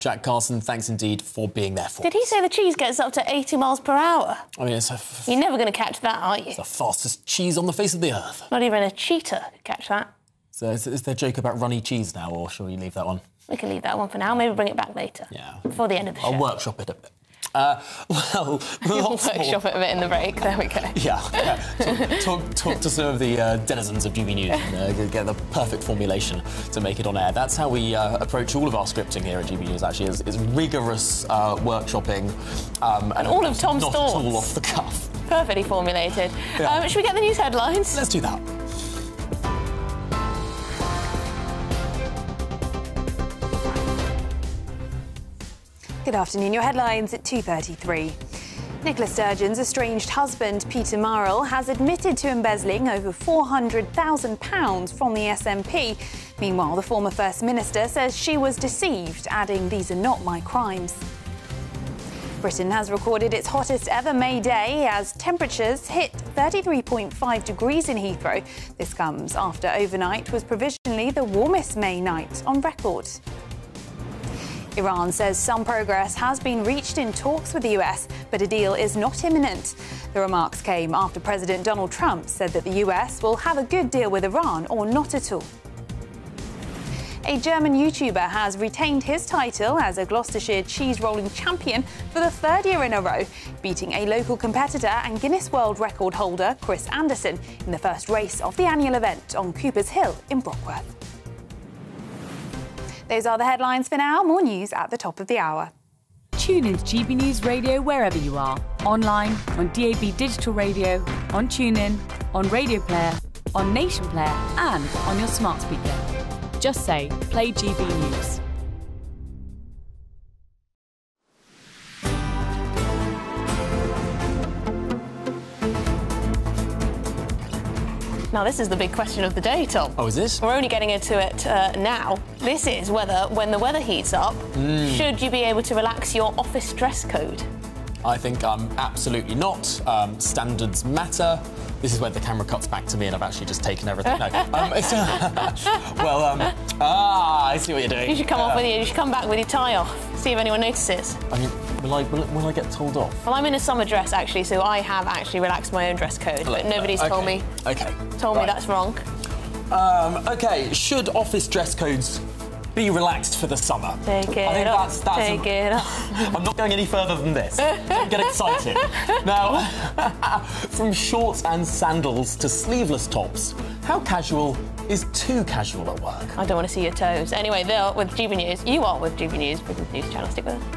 Jack Carson, thanks indeed for being there for us. Did he say the cheese gets up to 80 miles per hour? I mean, You're never going to catch that, are you? It's the fastest cheese on the face of the earth. Not even a cheetah could catch that. So is there a joke about runny cheese now, or shall we leave that one? We can leave that one for now. Maybe bring it back later. Yeah. Before the end of the show. I'll workshop it a bit. Well, lots more. Workshop it a bit in the break. There we go. Yeah. Talk to some of the denizens of GB News and get the perfect formulation to make it on air. That's how we approach all of our scripting here at GB News, actually, is rigorous workshopping. And all of Tom's thoughts. Not at all off the cuff. Perfectly formulated. Yeah. Should we get the news headlines? Let's do that. Good afternoon. Your headlines at 2:33. Nicola Sturgeon's estranged husband, Peter Marle, has admitted to embezzling over £400,000 from the SNP. Meanwhile, the former First Minister says she was deceived, adding, "These are not my crimes." Britain has recorded its hottest ever May day as temperatures hit 33.5 degrees in Heathrow. This comes after overnight was provisionally the warmest May night on record. Iran says some progress has been reached in talks with the US, but a deal is not imminent. The remarks came after President Donald Trump said that the US will have a good deal with Iran or not at all. A German YouTuber has retained his title as a Gloucestershire cheese rolling champion for the third year in a row, beating a local competitor and Guinness World Record holder Chris Anderson in the first race of the annual event on Cooper's Hill in Brockworth. Those are the headlines for now. More news at the top of the hour. Tune into GB News Radio wherever you are. Online, on DAB digital radio, on TuneIn, on Radio Player, on Nation Player and on your smart speaker. Just say, play GB News. Now, this is the big question of the day, Tom. Oh, is this? We're only getting into it now. This is whether, when the weather heats up, should you be able to relax your office dress code? I think absolutely not. Standards matter. This is where the camera cuts back to me and I've actually just taken everything. No. I see what you're doing. You should you should come back with your tie off, see if anyone notices. I mean, will I get told off? Well, I'm in a summer dress, actually, so I have actually relaxed my own dress code, but nobody's told me. Told me that's wrong. OK, should office dress codes be relaxed for the summer? Take it off. Take it off. I'm not going any further than this. Don't get excited. Now, from shorts and sandals to sleeveless tops, how casual is too casual at work? I don't want to see your toes. Anyway, they're with GB News. You are with GB News, Britain's news channel. Stick with us.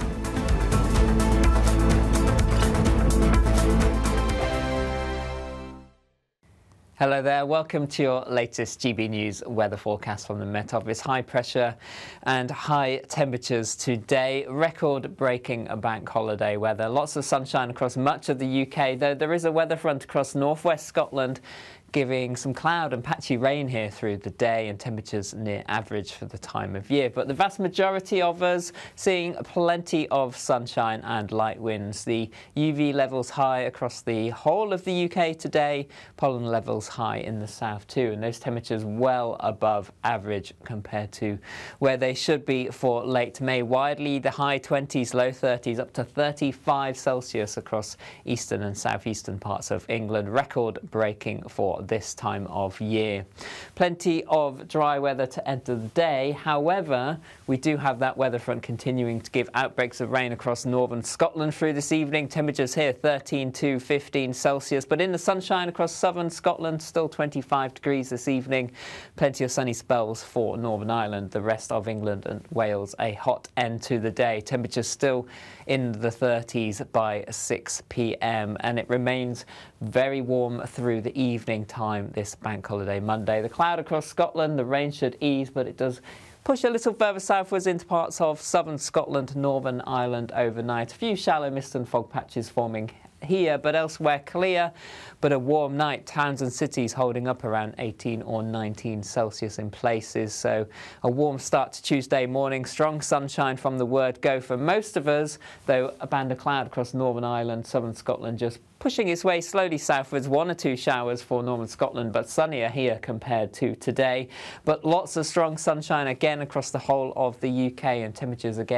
Hello there, welcome to your latest GB News weather forecast from the Met Office. High pressure and high temperatures today. Record-breaking bank holiday weather. Lots of sunshine across much of the UK, though there is a weather front across northwest Scotland giving some cloud and patchy rain here through the day and temperatures near average for the time of year. But the vast majority of us seeing plenty of sunshine and light winds. The UV levels high across the whole of the UK today. Pollen levels high in the south too. And those temperatures well above average compared to where they should be for late May. Widely the high 20s, low 30s, up to 35 Celsius across eastern and southeastern parts of England. Record-breaking for this time of year. Plenty of dry weather to enter the day. However, we do have that weather front continuing to give outbreaks of rain across northern Scotland through this evening. Temperatures here 13 to 15 Celsius, but in the sunshine across southern Scotland, still 25 degrees this evening. Plenty of sunny spells for Northern Ireland. The rest of England and Wales, a hot end to the day. Temperatures still in the 30s by 6 p.m. and it remains very warm through the evening time this bank holiday Monday. The cloud across Scotland, the rain should ease, but it does push a little further southwards into parts of southern Scotland, Northern Ireland overnight. A few shallow mist and fog patches forming here, but elsewhere clear. But a warm night. Towns and cities holding up around 18 or 19 Celsius in places. So a warm start to Tuesday morning. Strong sunshine from the word go for most of us, though a band of cloud across Northern Ireland, southern Scotland just pushing its way slowly southwards. 1 or 2 showers for northern Scotland, but sunnier here compared to today. But lots of strong sunshine again across the whole of the UK and temperatures again